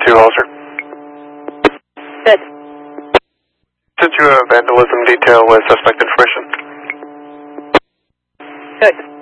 2 Ulcer. Good. Sent you a vandalism detail with suspect information. Good.